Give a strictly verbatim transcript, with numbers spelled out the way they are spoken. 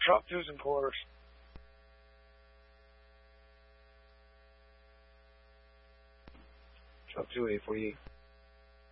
Drop twos and quarters. Drop two eight for you.